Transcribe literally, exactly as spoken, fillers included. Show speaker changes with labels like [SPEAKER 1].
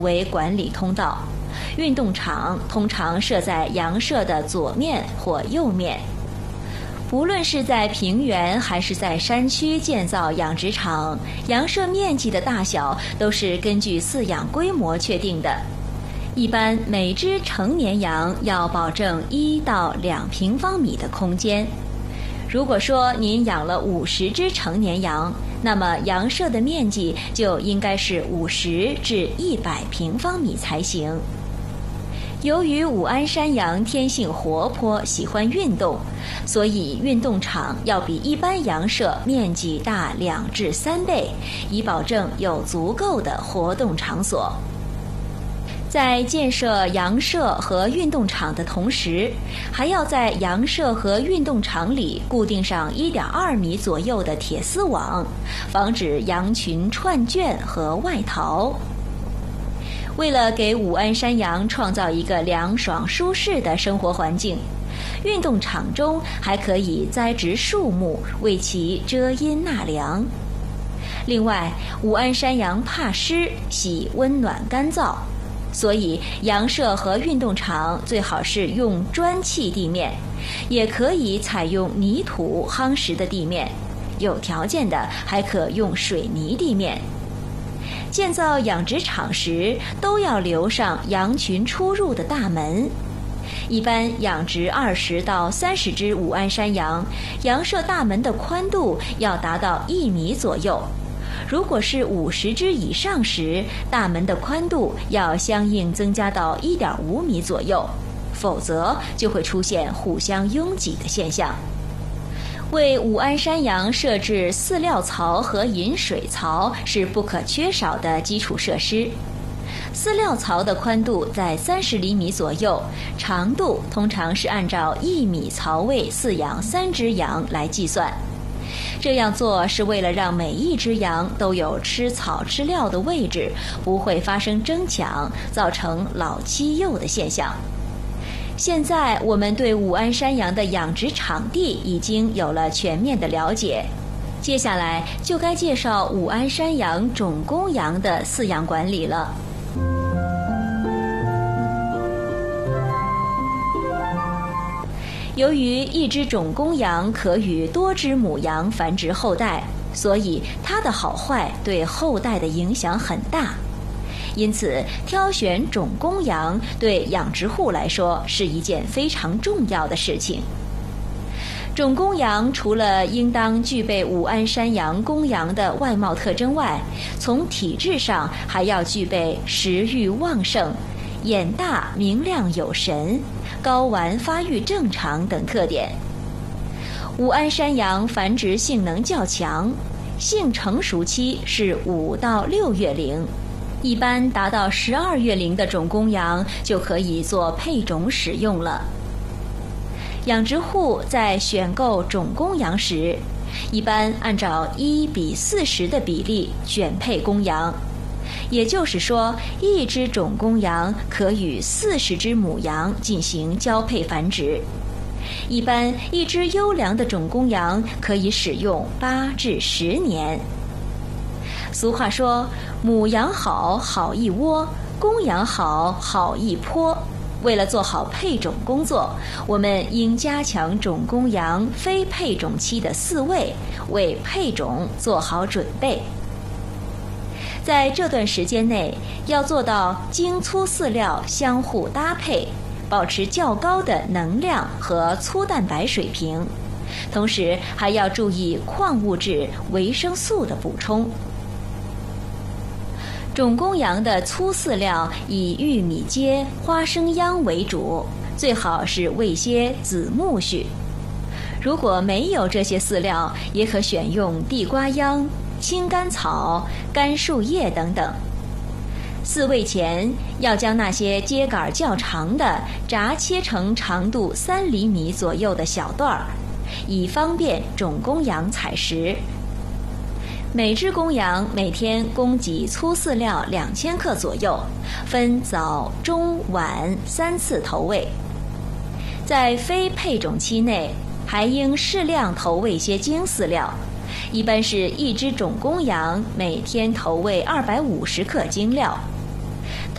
[SPEAKER 1] 为管理通道，运动场通常设在羊舍的左面或右面。无论是在平原还是在山区建造养殖场，羊舍面积的大小都是根据饲养规模确定的。一般每只成年羊要保证一到两平方米的空间。如果说您养了五十只成年羊，那么羊舍的面积就应该是五十至一百平方米才行。由于武安山羊天性活泼，喜欢运动，所以运动场要比一般羊舍面积大两至三倍，以保证有足够的活动场所。在建设羊舍和运动场的同时，还要在羊舍和运动场里固定上一点二米左右的铁丝网，防止羊群串圈和外逃。为了给武安山羊创造一个凉爽舒适的生活环境，运动场中还可以栽植树木，为其遮阴纳凉。另外，武安山羊怕湿，喜温暖干燥，所以羊舍和运动场最好是用砖砌地面，也可以采用泥土夯实的地面，有条件的还可用水泥地面。建造养殖场时，都要留上羊群出入的大门。一般养殖二十到三十只武安山羊，羊舍大门的宽度要达到一米左右。如果是五十只以上时，大门的宽度要相应增加到一点五米左右，否则就会出现互相拥挤的现象。为武安山羊设置饲料槽和饮水槽是不可缺少的基础设施。饲料槽的宽度在三十厘米左右，长度通常是按照一米槽位饲养三只羊来计算。这样做是为了让每一只羊都有吃草吃料的位置，不会发生争抢，造成老欺幼的现象。现在我们对武安山羊的养殖场地已经有了全面的了解，接下来就该介绍武安山羊种公羊的饲养管理了。由于一只种公羊可与多只母羊繁殖后代，所以它的好坏对后代的影响很大。因此，挑选种公羊对养殖户来说是一件非常重要的事情。种公羊除了应当具备武安山羊公羊的外貌特征外，从体质上还要具备食欲旺盛、眼大明亮有神、睾丸发育正常等特点。武安山羊繁殖性能较强，性成熟期是五到六月龄。一般达到十二月龄的种公羊就可以做配种使用了。养殖户在选购种公羊时，一般按照一比四十的比例选配公羊，也就是说，一只种公羊可与四十只母羊进行交配繁殖。一般一只优良的种公羊可以使用八至十年。俗话说，母羊好好一窝，公羊好好一坡。为了做好配种工作，我们应加强种公羊非配种期的饲喂，为配种做好准备。在这段时间内，要做到精粗饲料相互搭配，保持较高的能量和粗蛋白水平，同时还要注意矿物质、维生素的补充。种公羊的粗饲料以玉米秸、花生秧为主，最好是喂些紫苜蓿。如果没有这些饲料，也可选用地瓜秧、青甘草、干树叶等等。饲喂前要将那些秸秆较长的炸切成长度三厘米左右的小段儿，以方便种公羊采食。每只公羊每天供给粗饲料两千克左右，分早、中、晚三次投喂。在非配种期内，还应适量投喂些精饲料，一般是一只种公羊每天投喂二百五十克精料。